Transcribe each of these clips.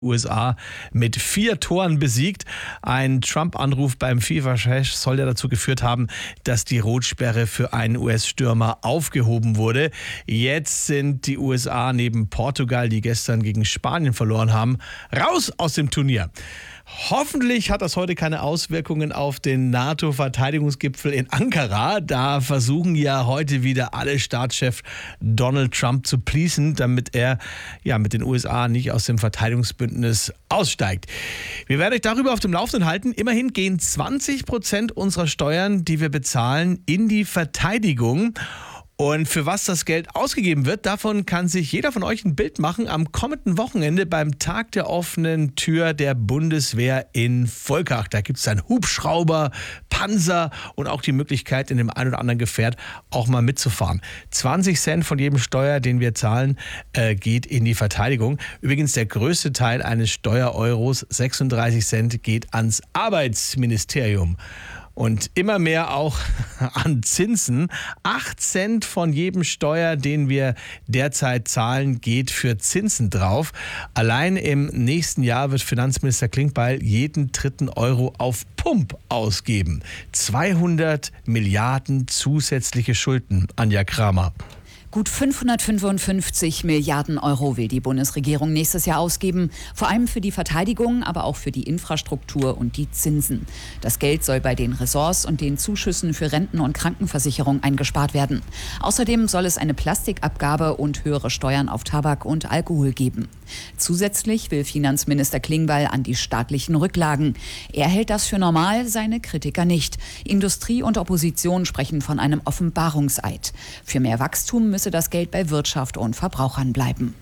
USA mit 4 Toren besiegt. Ein Trump-Anruf beim FIFA-Chef soll ja dazu geführt haben, dass die Rotsperre für einen US-Stürmer aufgehoben wurde. Jetzt sind die USA neben Portugal, die gestern gegen Spanien verloren haben, raus aus dem Turnier. Hoffentlich hat das heute keine Auswirkungen auf den NATO-Verteidigungsgipfel in Ankara. Da versuchen ja heute wieder alle Staatschefs Donald Trump zu pleasen, damit er mit den USA nicht aus dem Verteidigungsbündnis aussteigt. Wir werden euch darüber auf dem Laufenden halten. Immerhin gehen 20% unserer Steuern, die wir bezahlen, in die Verteidigung. Und für was das Geld ausgegeben wird, davon kann sich jeder von euch ein Bild machen am kommenden Wochenende beim Tag der offenen Tür der Bundeswehr in Volkach. Da gibt es dann Hubschrauber, Panzer und auch die Möglichkeit, in dem ein oder anderen Gefährt auch mal mitzufahren. 20 Cent von jedem Steuer, den wir zahlen, geht in die Verteidigung. Übrigens der größte Teil eines Steuereuros, 36 Cent, geht ans Arbeitsministerium. Und immer mehr auch an Zinsen. 8 Cent von jedem Steuer, den wir derzeit zahlen, geht für Zinsen drauf. Allein im nächsten Jahr wird Finanzminister Klingbeil jeden 3. Euro auf Pump ausgeben. 200 Milliarden zusätzliche Schulden, Anja Kramer. Gut 555 Milliarden Euro will die Bundesregierung nächstes Jahr ausgeben. Vor allem für die Verteidigung, aber auch für die Infrastruktur und die Zinsen. Das Geld soll bei den Ressorts und den Zuschüssen für Renten- und Krankenversicherung eingespart werden. Außerdem soll es eine Plastikabgabe und höhere Steuern auf Tabak und Alkohol geben. Zusätzlich will Finanzminister Klingbeil an die staatlichen Rücklagen. Er hält das für normal, seine Kritiker nicht. Industrie und Opposition sprechen von einem Offenbarungseid. Für mehr Wachstum müsse das Geld bei Wirtschaft und Verbrauchern bleiben.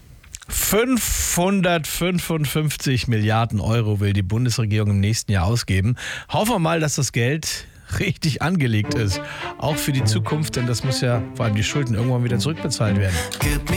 555 Milliarden Euro will die Bundesregierung im nächsten Jahr ausgeben. Hoffen wir mal, dass das Geld richtig angelegt ist. Auch für die Zukunft, denn das muss ja vor allem die Schulden irgendwann wieder zurückbezahlt werden.